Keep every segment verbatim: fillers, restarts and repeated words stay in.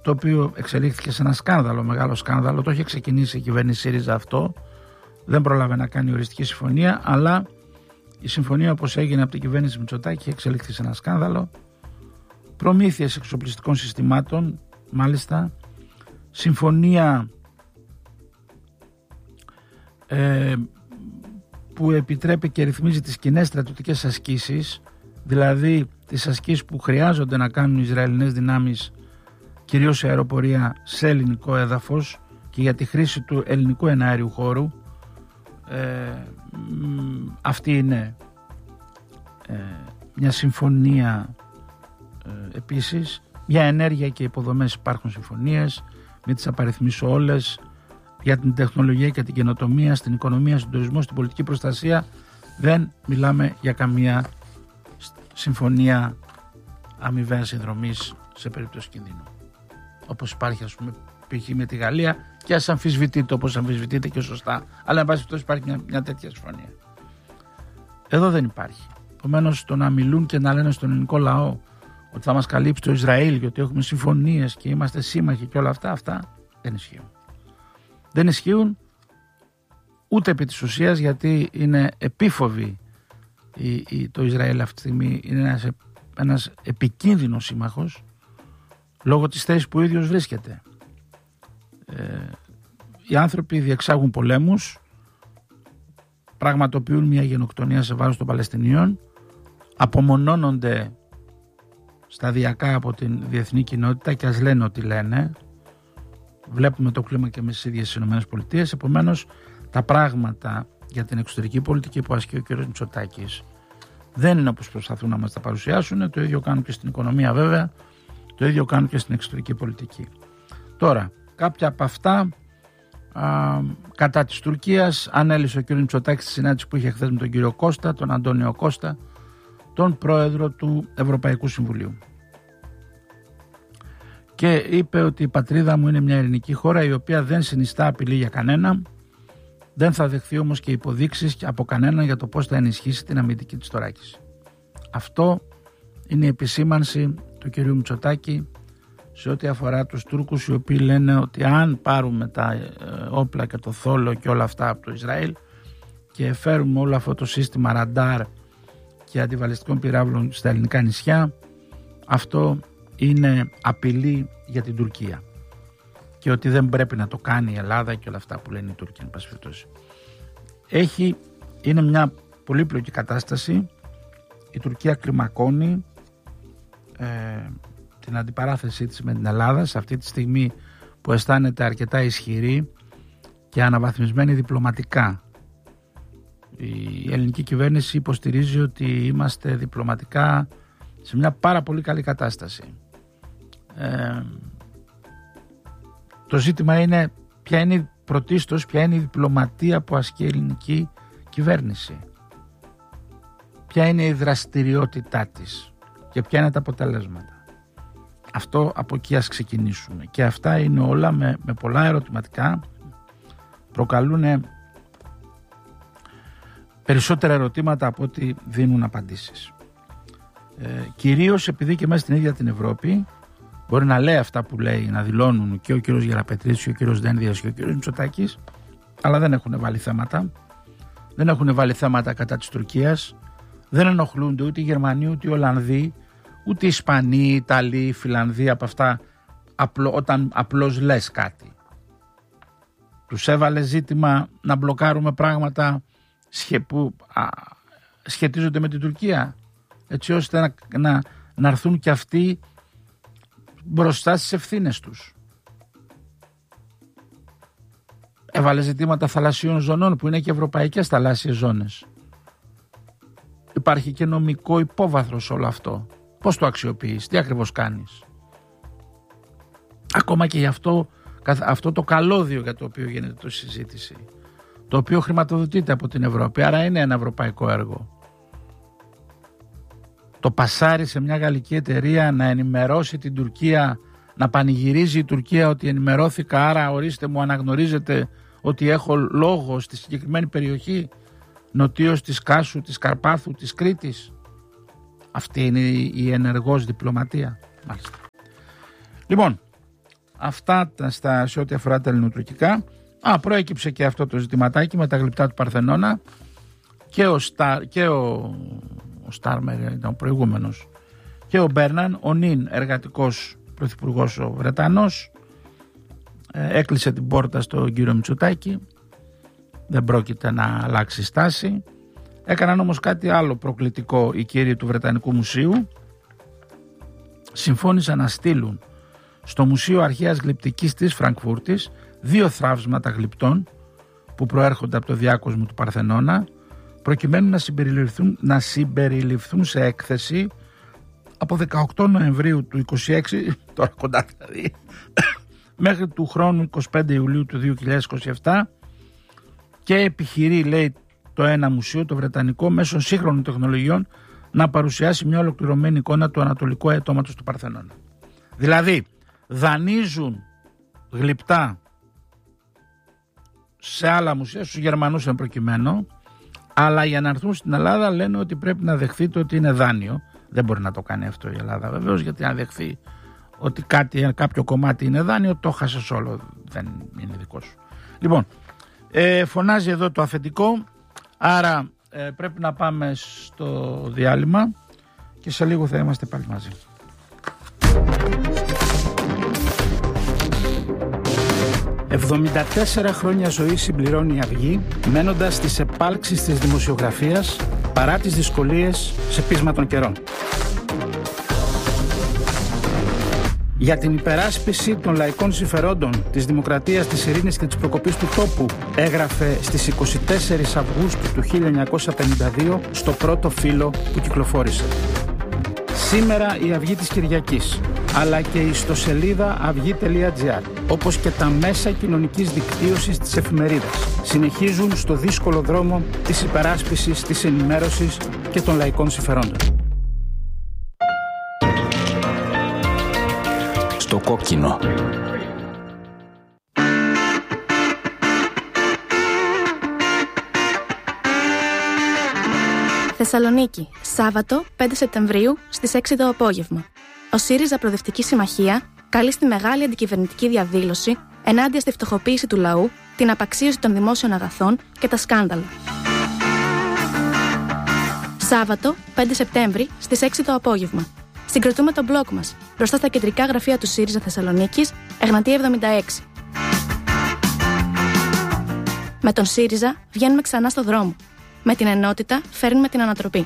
το οποίο εξελίχθηκε σε ένα σκάνδαλο, μεγάλο σκάνδαλο. Το είχε ξεκινήσει η κυβέρνηση ΣΥΡΙΖΑ αυτό, δεν πρόλαβε να κάνει οριστική συμφωνία, αλλά η συμφωνία όπως έγινε από την κυβέρνηση Μητσοτάκη είχε εξελιχθεί σε ένα σκάνδαλο. Προμήθειες εξοπλιστικών συστημάτων, μάλιστα, συμφωνία ε, που επιτρέπει και ρυθμίζει τις κοινές στρατιωτικές ασκήσεις, δηλαδή τις ασκήσεις που χρειάζονται να κάνουν οι Ισραηλινές δυνάμεις, κυρίως σε αεροπορία, σε ελληνικό έδαφος και για τη χρήση του ελληνικού εναέριου χώρου. Ε, αυτή είναι ε, μια συμφωνία ε, επίσης. Για ενέργεια και υποδομές υπάρχουν συμφωνίες, μην τις απαριθμίσω όλες. Για την τεχνολογία και την καινοτομία, στην οικονομία, στον τουρισμό, στην πολιτική προστασία δεν μιλάμε για καμία συμφωνία αμοιβαίας συνδρομής σε περίπτωση κινδύνου, όπως υπάρχει ας πούμε π.χ. με τη Γαλλία, και ας αμφισβητείτε όπως αμφισβητείτε και σωστά, αλλά εν πάση περιπτώσει υπάρχει μια, μια τέτοια συμφωνία. Εδώ δεν υπάρχει. Επομένως, το να μιλούν και να λένε στον ελληνικό λαό ότι θα μας καλύψει το Ισραήλ και ότι έχουμε συμφωνίες και είμαστε σύμμαχοι και όλα αυτά, αυτά δεν ισχύουν. Δεν ισχύουν ούτε επί της ουσίας, γιατί είναι επίφοβη η, η, το Ισραήλ αυτή τη στιγμή, είναι ένας, ένας επικίνδυνος σύμμαχος λόγω της θέσης που ο ίδιος βρίσκεται. Ε, οι άνθρωποι διεξάγουν πολέμους, πραγματοποιούν μια γενοκτονία σε βάρος των Παλαιστινίων, απομονώνονται σταδιακά από την διεθνή κοινότητα και ας λένε ό,τι λένε. Βλέπουμε το κλίμα και με τις ίδιες τις ΗΠΑ. Επομένως, τα πράγματα για την εξωτερική πολιτική που ασκεί ο κ. Μητσοτάκης δεν είναι όπως προσπαθούν να μας τα παρουσιάσουν. Το ίδιο κάνουν και στην οικονομία βέβαια, το ίδιο κάνουν και στην εξωτερική πολιτική. Τώρα, κάποια από αυτά α, κατά της Τουρκίας ανέλησε ο κ. Μητσοτάκης στη συνάντηση που είχε χθες με τον κύριο Κώστα, τον Αντώνιο Κώστα, τον πρόεδρο του Ευρωπαϊκού Συμβουλίου. Και είπε ότι η πατρίδα μου είναι μια ειρηνική χώρα η οποία δεν συνιστά απειλή για κανένα, δεν θα δεχθεί όμως και υποδείξεις από κανέναν για το πώς θα ενισχύσει την αμυντική της θωράκιση. Αυτό είναι η επισήμανση του κυρίου Μητσοτάκη σε ό,τι αφορά τους Τούρκους, οι οποίοι λένε ότι αν πάρουμε τα όπλα και το θόλο και όλα αυτά από το Ισραήλ και φέρουμε όλο αυτό το σύστημα ραντάρ και αντιβαλιστικών πυράβλων στα ελληνικά νησιά, αυτό είναι απειλή για την Τουρκία και ότι δεν πρέπει να το κάνει η Ελλάδα και όλα αυτά που λένε οι Τούρκοι. Έχει, είναι μια πολύπλοκη κατάσταση. Η Τουρκία κλιμακώνει ε, την αντιπαράθεσή της με την Ελλάδα σε αυτή τη στιγμή που αισθάνεται αρκετά ισχυρή και αναβαθμισμένη διπλωματικά. Η ελληνική κυβέρνηση υποστηρίζει ότι είμαστε διπλωματικά σε μια πάρα πολύ καλή κατάσταση. Ε, το ζήτημα είναι ποια είναι πρωτίστως, ποια είναι η διπλωματία που ασκεί η ελληνική κυβέρνηση, ποια είναι η δραστηριότητά της και ποια είναι τα αποτελέσματα. Αυτό από εκεί ας ξεκινήσουμε, και αυτά είναι όλα με, με πολλά ερωτηματικά, προκαλούν περισσότερα ερωτήματα από ό,τι δίνουν απαντήσεις. Ε, κυρίως επειδή και μέσα στην ίδια την Ευρώπη μπορεί να λέει αυτά που λέει, να δηλώνουν και ο κύριος Γεραπετρίτης και ο κύριος Δένδιας και ο κύριος Μητσοτάκης, αλλά δεν έχουν βάλει θέματα. Δεν έχουν βάλει θέματα κατά της Τουρκίας. Δεν ενοχλούνται ούτε οι Γερμανοί, ούτε οι Ολλανδοί, ούτε οι Ισπανοί, οι Ιταλοί, οι Φιλανδοί από αυτά, απλό, όταν απλώς λες κάτι. Τους έβαλε ζήτημα να μπλοκάρουμε πράγματα που α, σχετίζονται με την Τουρκία, έτσι ώστε να, να, να έρθουν και αυτοί μπροστά στις ευθύνες τους. Έβαλε ζητήματα θαλασσίων ζωνών που είναι και ευρωπαϊκές θαλάσσιες ζώνες. Υπάρχει και νομικό υπόβαθρο σε όλο αυτό. Πώς το αξιοποιείς, τι ακριβώς κάνεις. Ακόμα και γι' αυτό, αυτό το καλώδιο για το οποίο γίνεται το συζήτηση, το οποίο χρηματοδοτείται από την Ευρώπη, άρα είναι ένα ευρωπαϊκό έργο. Το πασάρι σε μια γαλλική εταιρεία να ενημερώσει την Τουρκία, να πανηγυρίζει η Τουρκία ότι ενημερώθηκα, άρα ορίστε μου αναγνωρίζετε ότι έχω λόγο στη συγκεκριμένη περιοχή, νοτίως της Κάσου, της Καρπάθου, της Κρήτης. Αυτή είναι η ενεργός διπλωματία. Μάλιστα. Λοιπόν, αυτά στα, σε ό,τι αφορά τα ελληνοτουρκικά. Α, προέκυψε και αυτό το ζητηματάκι με τα γλυπτά του Παρθενώνα και ο, Στάρ, και ο, ο Στάρμερ ήταν ο προηγούμενος και ο Μπέρναν, ο νυν εργατικός πρωθυπουργός ο Βρετανός, ε, έκλεισε την πόρτα στον κύριο Μητσοτάκη, δεν πρόκειται να αλλάξει στάση. Έκαναν όμως κάτι άλλο προκλητικό οι κύριοι του Βρετανικού Μουσείου. Συμφώνησαν να στείλουν στο Μουσείο Αρχαίας Γλυπτικής της Φραγκφούρτης δύο θραύσματα γλυπτών που προέρχονται από το διάκοσμο του Παρθενώνα, προκειμένου να συμπεριληφθούν, να συμπεριληφθούν σε έκθεση από δεκαοκτώ Νοεμβρίου του είκοσι έξι, τώρα κοντά δηλαδή, μέχρι του χρόνου είκοσι πέντε Ιουλίου του δύο χιλιάδες είκοσι επτά, και επιχειρεί, λέει, το ένα μουσείο, το βρετανικό, μέσω σύγχρονων τεχνολογιών να παρουσιάσει μια ολοκληρωμένη εικόνα του ανατολικού αετώματος του Παρθενώνα. Δηλαδή, δανείζουν γλυπτά σε άλλα μουσεία, στους Γερμανούς εν προκειμένου, αλλά για να έρθουν στην Ελλάδα λένε ότι πρέπει να δεχθείτε ότι είναι δάνειο. Δεν μπορεί να το κάνει αυτό η Ελλάδα βεβαίως, γιατί αν δεχθεί ότι κάτι, κάποιο κομμάτι είναι δάνειο, το χάσες όλο, δεν είναι δικό σου. Λοιπόν, ε, φωνάζει εδώ το αφεντικό, άρα ε, πρέπει να πάμε στο διάλειμμα και σε λίγο θα είμαστε πάλι μαζί. εβδομήντα τέσσερα χρόνια ζωή συμπληρώνει η Αυγή, μένοντας στις επάλξεις της δημοσιογραφίας παρά τις δυσκολίες σε πείσμα των καιρών. Για την υπεράσπιση των λαϊκών συμφερόντων, της δημοκρατίας, της ειρήνης και της προκοπής του τόπου, έγραφε στις είκοσι τέσσερις Αυγούστου του χίλια εννιακόσια πενήντα δύο στο πρώτο φύλλο που κυκλοφόρησε. Σήμερα η Αυγή της Κυριακής, αλλά και η ιστοσελίδα αυγή τελεία τζι άρ, όπως και τα μέσα κοινωνικής δικτύωσης της εφημερίδας, συνεχίζουν στο δύσκολο δρόμο της υπεράσπισης, της ενημέρωσης και των λαϊκών συμφερόντων. Στο κόκκινο. Θεσσαλονίκη, Σάββατο πέντε Σεπτεμβρίου στις έξι το απόγευμα. Ο ΣΥΡΙΖΑ Προοδευτική Συμμαχία καλεί στη μεγάλη αντικυβερνητική διαδήλωση ενάντια στη φτωχοποίηση του λαού, την απαξίωση των δημόσιων αγαθών και τα σκάνδαλα. Σάββατο πέντε Σεπτέμβρη στις έξι το απόγευμα. Συγκροτούμε τον μπλοκ μας μπροστά στα κεντρικά γραφεία του ΣΥΡΙΖΑ Θεσσαλονίκης, Εγνατία εβδομήντα έξι. Με τον ΣΥΡΙΖΑ βγαίνουμε ξανά στο δρόμο. Με την ενότητα φέρνουμε την ανατροπή.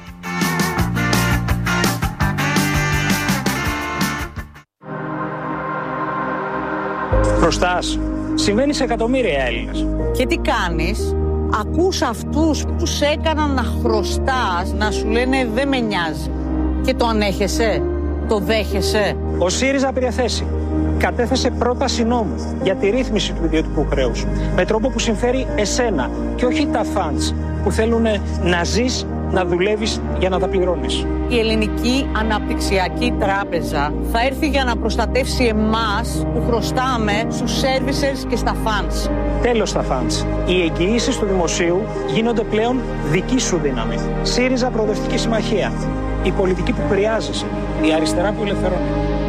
Χρωστάς. Συμβαίνει σε εκατομμύρια Έλληνες. Και τι κάνεις? Ακούς αυτούς που σε έκαναν να χρωστάς, να σου λένε δεν με νοιάζει. Και το ανέχεσαι, το δέχεσαι. Ο ΣΥΡΙΖΑ πήρε θέση. Κατέθεσε πρόταση νόμου για τη ρύθμιση του ιδιωτικού χρέους. Με τρόπο που συμφέρει εσένα και όχι τα φαντς που θέλουν να ζεις, να δουλεύεις για να τα πληρώνεις. Η Ελληνική Αναπτυξιακή Τράπεζα θα έρθει για να προστατεύσει εμάς που χρωστάμε στους services και στα funds. Τέλος στα funds. Οι εγγυήσεις του δημοσίου γίνονται πλέον δική σου δύναμη. ΣΥΡΙΖΑ Προοδευτική Συμμαχία. Η πολιτική που χρειάζεσαι. Η αριστερά που ελευθερώνει.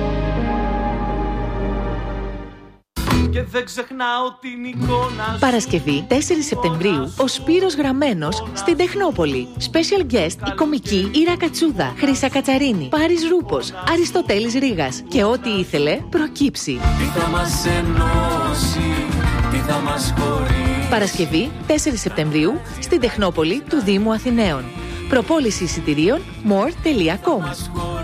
Και δεν ξεχνάω την εικόνα. Παρασκευή τέσσερις Σεπτεμβρίου, ο Σπύρος Γραμμένος στην Τεχνόπολη. Special guest η κομική Ήρα Κατσούδα, Χρύσα Κατσαρίνη, Πάρης Ρούπος, Αριστοτέλης Ρήγας και ό,τι ήθελε προκύψει. Τι θα μας ενώσει, τι θα μας χωρίσει. Παρασκευή τέσσερις Σεπτεμβρίου στην Τεχνόπολη του Δήμου Αθηναίων. Προπόληση εισιτηρίων more τελεία com.